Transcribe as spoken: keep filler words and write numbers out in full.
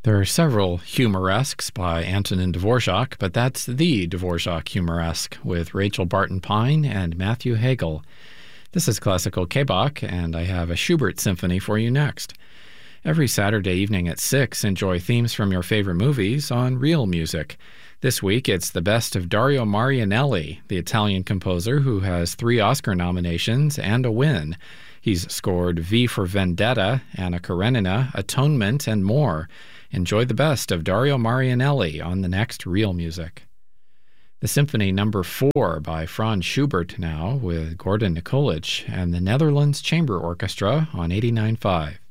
There are several humoresques by Antonin Dvorak, but that's the Dvorak humoresque with Rachel Barton Pine and Matthew Hagel. This is Classical K-Bach, and I have a Schubert symphony for you next. Every Saturday evening at six, enjoy themes from your favorite movies on Real Music. This week, it's the best of Dario Marianelli, the Italian composer who has three Oscar nominations and a win. He's scored V for Vendetta, Anna Karenina, Atonement, and more. Enjoy the best of Dario Marianelli on the next Real Music. The Symphony Number four by Franz Schubert now with Gordon Nikolic and the Netherlands Chamber Orchestra on eighty-nine point five.